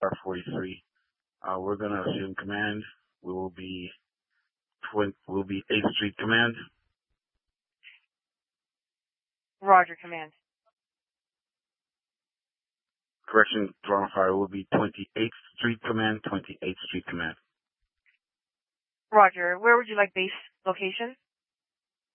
Star 43. We're going to assume command. We will be 8th Street Command. Roger, command. Correction, Toronto Fire will be 28th Street Command, 28th Street Command. Roger. Where would you like base location?